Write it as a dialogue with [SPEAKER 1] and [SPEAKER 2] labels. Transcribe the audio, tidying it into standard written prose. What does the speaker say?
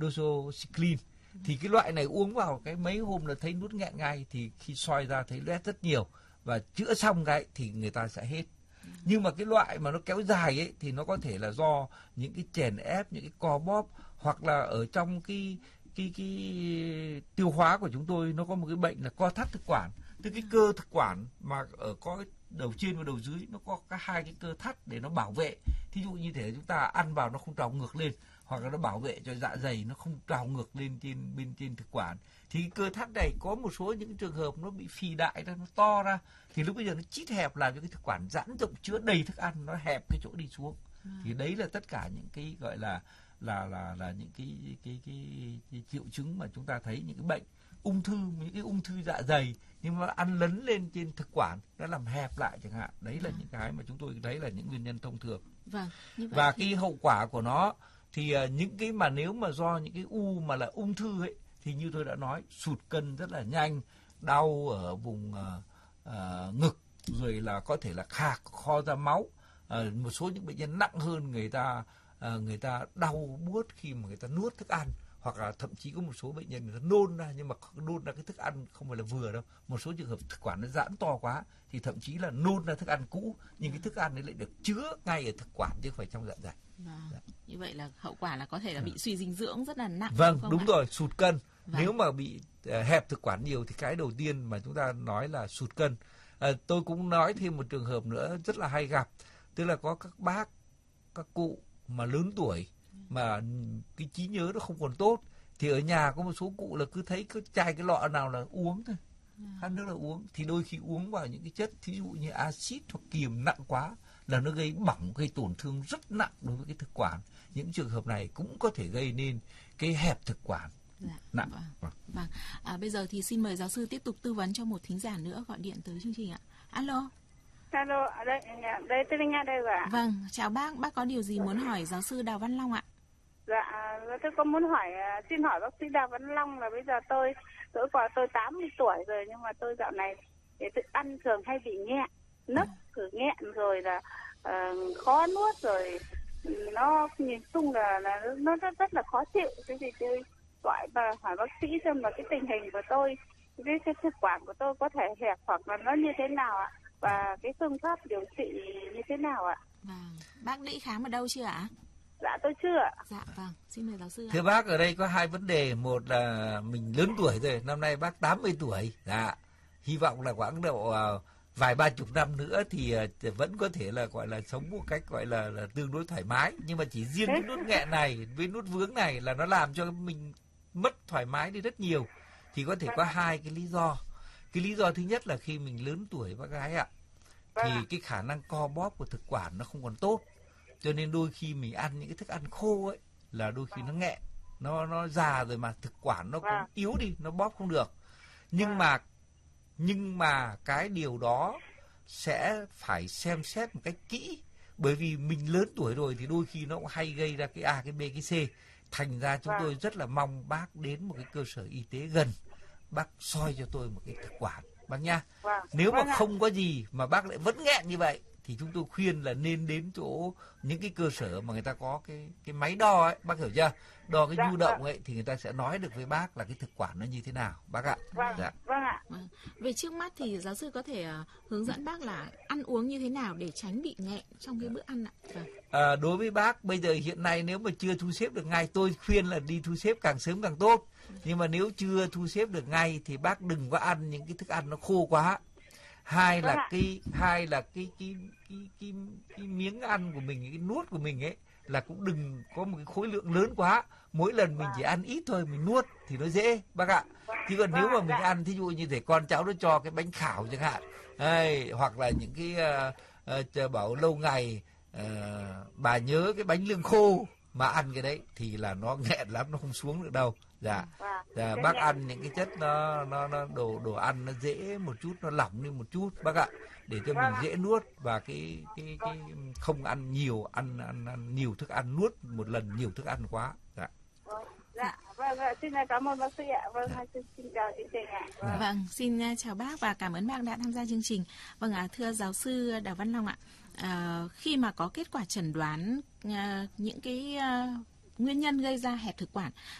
[SPEAKER 1] doxycycline. Thì cái loại này uống vào cái mấy hôm là thấy nuốt nghẹn ngay, thì khi soi ra thấy loét rất nhiều, và chữa xong cái thì người ta sẽ hết. Nhưng mà cái loại mà nó kéo dài ấy thì nó có thể là do những cái chèn ép, những cái co bóp, hoặc là ở trong cái tiêu hóa của chúng tôi nó có một cái bệnh là co thắt thực quản. Tức cái cơ thực quản mà ở có cái đầu trên và đầu dưới nó có cả hai cái cơ thắt để nó bảo vệ. Thí dụ như thế chúng ta ăn vào nó không trào ngược lên, hoặc là nó bảo vệ cho dạ dày nó không trào ngược lên bên trên thực quản. Thì cái cơ thắt này có một số những trường hợp nó bị phì đại ra, nó to ra, thì lúc bây giờ nó chít hẹp làm cho cái thực quản giãn rộng chứa đầy thức ăn, nó hẹp cái chỗ đi xuống. Thì đấy là tất cả những cái gọi là những cái triệu chứng mà chúng ta thấy những cái bệnh ung thư, những cái ung thư dạ dày nhưng mà ăn lấn lên trên thực quản, nó làm hẹp lại chẳng hạn. Đấy là những cái mà chúng tôi thấy là những nguyên nhân thông thường.
[SPEAKER 2] Vâng.
[SPEAKER 1] Và cái hậu quả của nó thì những cái mà nếu mà do những cái u mà là ung thư ấy, thì như tôi đã nói, sụt cân rất là nhanh, đau ở vùng ngực, rồi là có thể là khạc, kho ra máu. Một số những bệnh nhân nặng hơn, người ta đau buốt khi mà người ta nuốt thức ăn, hoặc là thậm chí có một số bệnh nhân người ta nôn ra, nhưng mà nôn ra cái thức ăn không phải là vừa đâu. Một số trường hợp thực quản nó giãn to quá thì thậm chí là nôn ra thức ăn cũ, nhưng cái thức ăn ấy lại được chứa ngay ở thực quản chứ không phải trong dạ dày.
[SPEAKER 2] Như vậy là hậu quả là có thể là bị suy dinh dưỡng rất là nặng.
[SPEAKER 1] Vâng, đúng rồi, sụt cân. Nếu mà bị hẹp thực quản nhiều thì cái đầu tiên mà chúng ta nói là sụt cân. Tôi cũng nói thêm một trường hợp nữa rất là hay gặp, tức là có các bác, các cụ mà lớn tuổi mà cái trí nhớ nó không còn tốt, thì ở nhà có một số cụ là cứ thấy cái chai cái lọ nào là uống thôi, khát nước là uống, thì đôi khi uống vào những cái chất thí dụ như axit hoặc kiềm nặng quá là nó gây bỏng, gây tổn thương rất nặng đối với cái thực quản. Những trường hợp này cũng có thể gây nên cái hẹp thực quản nặng.
[SPEAKER 2] Vâng. Bây giờ thì xin mời giáo sư tiếp tục tư vấn cho một thính giả nữa gọi điện tới chương trình ạ. Alo,
[SPEAKER 3] đây tôi Linh Nga đây rồi ạ.
[SPEAKER 2] Vâng, chào bác có điều gì muốn hỏi giáo sư Đào Văn Long ạ?
[SPEAKER 3] Dạ, tôi có muốn xin hỏi bác sĩ Đào Văn Long là bây giờ tôi 80 tuổi rồi, nhưng mà tôi dạo này thì tôi ăn thường hay bị nghẹn, nấc cứ nghẹn rồi là khó nuốt, rồi nó nhìn chung là nó rất là khó chịu. Thế thì tôi gọi và hỏi bác sĩ xem là cái tình hình của tôi, cái thực quản của tôi có thể hẹp hoặc là nó như thế nào ạ, và cái phương pháp điều trị như thế nào ạ?
[SPEAKER 2] Vâng, bác đi khám ở đâu chưa ạ?
[SPEAKER 3] Dạ tôi chưa ạ.
[SPEAKER 2] Dạ vâng, xin mời giáo sư ạ.
[SPEAKER 1] Thưa bác, ở đây có hai vấn đề. Một là mình lớn tuổi rồi, năm nay bác 80 tuổi. Dạ, hy vọng là khoảng độ vài 30 năm nữa thì vẫn có thể là gọi là sống một cách gọi là tương đối thoải mái. Nhưng mà chỉ riêng cái nuốt nghẹn này với nuốt vướng này là nó làm cho mình mất thoải mái đi rất nhiều. Thì có thể có hai cái lý do. Cái lý do thứ nhất là khi mình lớn tuổi bác gái ạ, thì cái khả năng co bóp của thực quản nó không còn tốt, cho nên đôi khi mình ăn những cái thức ăn khô ấy là đôi khi nó nghẹn, nó già rồi mà thực quản nó cũng yếu đi, nó bóp không được. Nhưng mà cái điều đó sẽ phải xem xét một cách kỹ, bởi vì mình lớn tuổi rồi thì đôi khi nó cũng hay gây ra cái A, cái B, cái C. Thành ra chúng tôi rất là mong bác đến một cái cơ sở y tế gần, bác soi cho tôi một cái thực quản bác nha. Nếu mà không có gì mà bác lại vẫn nghẹn như vậy thì chúng tôi khuyên là nên đến chỗ những cái cơ sở mà người ta có cái máy đo ấy, bác hiểu chưa? Đo cái nhu động ấy thì người ta sẽ nói được với bác là cái thực quản nó như thế nào bác ạ.
[SPEAKER 3] Vâng ạ.
[SPEAKER 2] Về trước mắt thì giáo sư có thể hướng dẫn bác là ăn uống như thế nào để tránh bị nghẹn trong cái bữa ăn ạ.
[SPEAKER 1] Đối với bác bây giờ hiện nay nếu mà chưa thu xếp được ngay, tôi khuyên là đi thu xếp càng sớm càng tốt. Nhưng mà nếu chưa thu xếp được ngay thì bác đừng có ăn những cái thức ăn nó khô quá. Hai là cái miếng ăn của mình, cái nuốt của mình ấy là cũng đừng có một cái khối lượng lớn quá. Mỗi lần mình chỉ ăn ít thôi, mình nuốt thì nó dễ bác ạ. Chứ còn nếu mà mình ăn thí dụ như thể con cháu nó cho cái bánh khảo chẳng hạn, hoặc là những cái bảo lâu ngày bà nhớ cái bánh lương khô mà ăn cái đấy thì là nó nghẹn lắm, nó không xuống được đâu. Bác ăn những cái chất nó đồ ăn nó dễ một chút, nó lỏng đi một chút bác ạ, để cho mình dễ nuốt, và cái không ăn nhiều, ăn nhiều thức ăn, nuốt một lần nhiều thức ăn quá.
[SPEAKER 3] Vâng, xin cảm ơn bác sĩ ạ. Xin chào chương trình ạ.
[SPEAKER 2] Vâng, xin chào bác và cảm ơn bác đã tham gia chương trình. Vâng ạ, thưa giáo sư Đào Văn Long ạ, khi mà có kết quả chẩn đoán những cái nguyên nhân gây ra hẹp thực quản